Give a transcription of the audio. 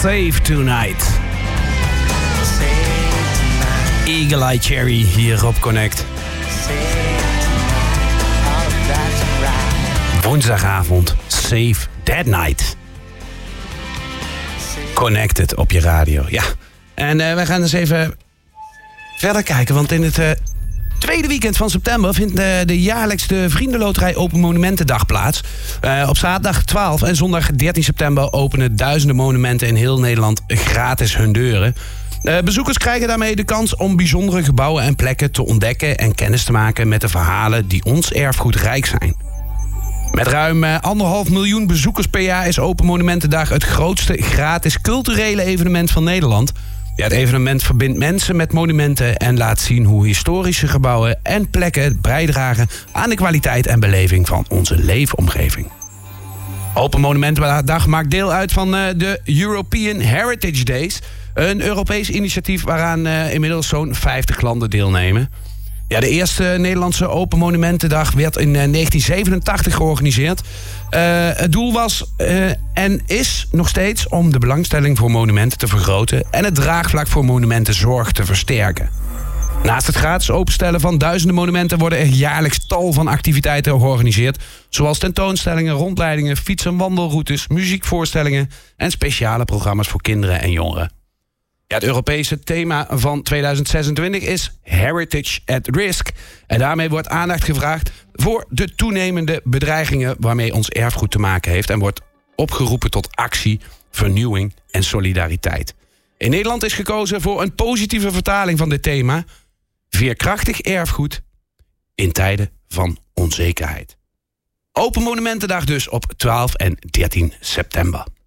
Save Tonight. Eagle Eye Cherry hier op Connect. Woensdagavond, Save That Night. Connected op je radio, ja. En we gaan eens even verder kijken, want in het tweede weekend van september vindt de jaarlijkse Vriendenloterij Open Monumentendag plaats. Op zaterdag 12 en zondag 13 september openen duizenden monumenten in heel Nederland gratis hun deuren. Bezoekers krijgen daarmee de kans om bijzondere gebouwen en plekken te ontdekken en kennis te maken met de verhalen die ons erfgoed rijk zijn. Met ruim 1,5 miljoen bezoekers per jaar is Open Monumentendag het grootste gratis culturele evenement van Nederland. Ja, het evenement verbindt mensen met monumenten en laat zien hoe historische gebouwen en plekken bijdragen aan de kwaliteit en beleving van onze leefomgeving. Open Monumentendag maakt deel uit van de European Heritage Days, een Europees initiatief waaraan inmiddels zo'n 50 landen deelnemen. Ja, de eerste Nederlandse Open Monumentendag werd in 1987 georganiseerd. Het doel was en is nog steeds om de belangstelling voor monumenten te vergroten en het draagvlak voor monumentenzorg te versterken. Naast het gratis openstellen van duizenden monumenten worden er jaarlijks tal van activiteiten georganiseerd, zoals tentoonstellingen, rondleidingen, fiets- en wandelroutes, muziekvoorstellingen en speciale programma's voor kinderen en jongeren. Ja, het Europese thema van 2026 is Heritage at Risk. En daarmee wordt aandacht gevraagd voor de toenemende bedreigingen waarmee ons erfgoed te maken heeft en wordt opgeroepen tot actie, vernieuwing en solidariteit. In Nederland is gekozen voor een positieve vertaling van dit thema: veerkrachtig erfgoed in tijden van onzekerheid. Open Monumentendag dus op 12 en 13 september.